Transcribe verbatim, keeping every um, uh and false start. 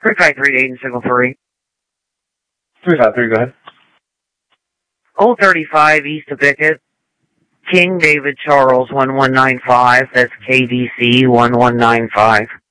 three five three, eight and signal three. three five three, go ahead. Old thirty-five, east of Bickett. King David Charles, one one nine five. That's K D C, one one nine five.